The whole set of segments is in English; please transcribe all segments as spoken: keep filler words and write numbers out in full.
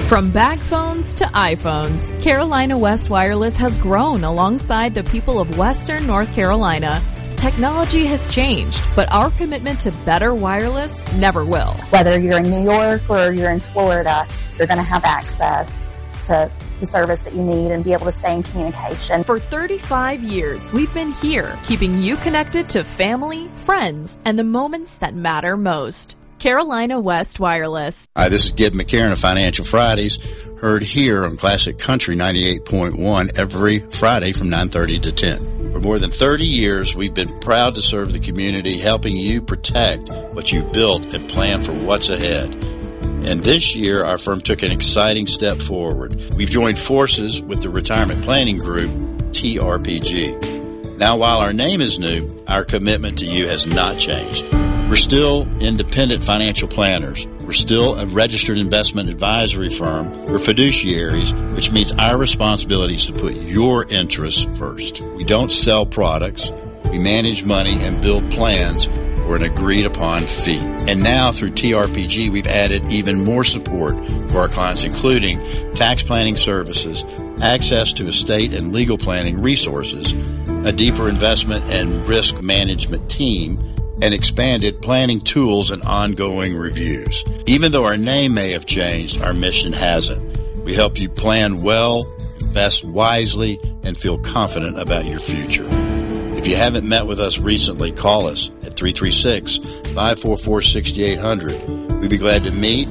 From bag phones to iPhones, Carolina West Wireless has grown alongside the people of Western North Carolina. Technology has changed, but our commitment to better wireless never will. Whether you're in New York or you're in Florida, you're going to have access to the service that you need and be able to stay in communication. For thirty-five years, we've been here, keeping you connected to family, friends, and the moments that matter most. Carolina West Wireless. Hi, this is Gib McCarron of Financial Fridays, heard here on Classic Country ninety-eight point one every Friday from nine thirty to ten. For more than thirty years, we've been proud to serve the community, helping you protect what you've built and plan for what's ahead. And this year, our firm took an exciting step forward. We've joined forces with the retirement planning group, T R P G. Now, while our name is new, our commitment to you has not changed. We're still independent financial planners. We're still a registered investment advisory firm. We're fiduciaries, which means our responsibility is to put your interests first. We don't sell products. We manage money and build plans for an agreed-upon fee. And now, through T R P G, we've added even more support for our clients, including tax planning services, access to estate and legal planning resources, a deeper investment and risk management team, and expanded planning tools and ongoing reviews. Even though our name may have changed, our mission hasn't. We help you plan well, invest wisely, and feel confident about your future. If you haven't met with us recently, call us at three three six, five four four, six eight zero zero. We'd be glad to meet,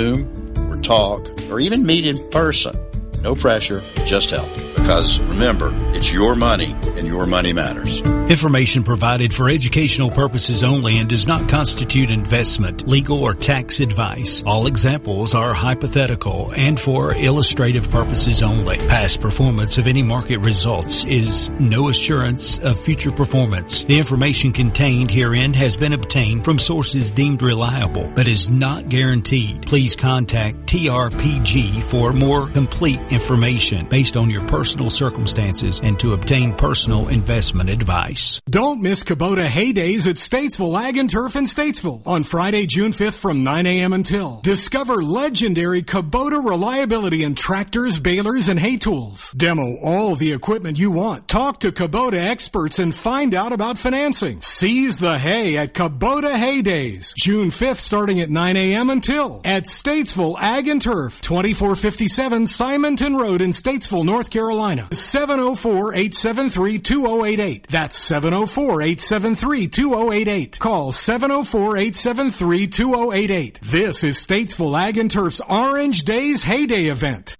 Zoom, or talk, or even meet in person. No pressure, just help. Because remember, it's your money and your money matters. Information provided for educational purposes only and does not constitute investment, legal, or tax advice. All examples are hypothetical and for illustrative purposes only. Past performance of any market results is no assurance of future performance. The information contained herein has been obtained from sources deemed reliable, but is not guaranteed. Please contact T R P G for more complete information based on your personal circumstances and to obtain personal investment advice. Don't miss Kubota Heydays at Statesville Ag and Turf in Statesville on Friday, June fifth from nine a.m. until. Discover legendary Kubota reliability in tractors, balers, and hay tools. Demo all the equipment you want. Talk to Kubota experts and find out about financing. Seize the hay at Kubota Heydays. June fifth starting at nine a.m. until. At Statesville Ag and Turf, twenty-four fifty-seven Simonton Road in Statesville, North Carolina. seven oh four, eight seven three, two oh eight eight. That's seven oh four, eight seven three, two oh eight eight. Call seven oh four, eight seven three, two oh eight eight. This is Statesville Ag and Turf's Orange Days Heyday event.